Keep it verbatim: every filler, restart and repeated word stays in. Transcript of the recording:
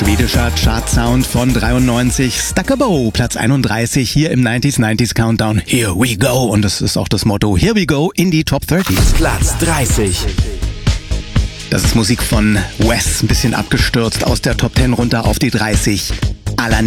Schwedischer Chartsound von dreiundneunzig, Stuck a Bow, Platz einunddreißig hier im neunziger neunziger Countdown. Here we go. Und das ist auch das Motto. Here we go in die Top dreißig. Platz dreißig. Das ist Musik von Wes, ein bisschen abgestürzt aus der Top zehn runter auf die dreißig. Alanis